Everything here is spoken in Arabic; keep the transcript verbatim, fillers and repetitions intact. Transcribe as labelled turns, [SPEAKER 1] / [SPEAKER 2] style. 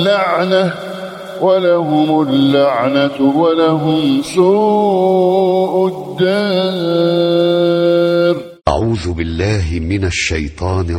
[SPEAKER 1] لعنة ولهم اللعنة ولهم سوء الدار.
[SPEAKER 2] أعوذ بالله من الشيطان